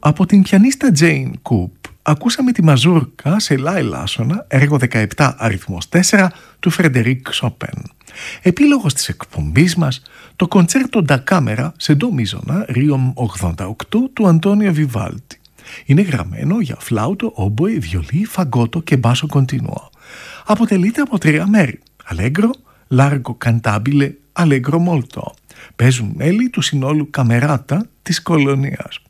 Από την πιανίστα Jane Coop ακούσαμε τη μαζούρκα σε λα ελάσσονα, έργο 17 αριθμός 4 του Φρεντερίκ Σόπεν. Επίλογος της εκπομπής μας, το κοντσέρτο ντα κάμερα σε ντο μίζωνα Ρίομ 88 του Αντώνιο Βιβάλτη. Είναι γραμμένο για φλάουτο, όμποε, βιολί, φαγκότο και μπάσο κοντινουό. Αποτελείται από 3 μέρη: αλέγκρο, λάργο καντάμπιλε, αλέγκρο μόλτο. Παίζουν μέλη του συνόλου καμεράτα της κολονίας.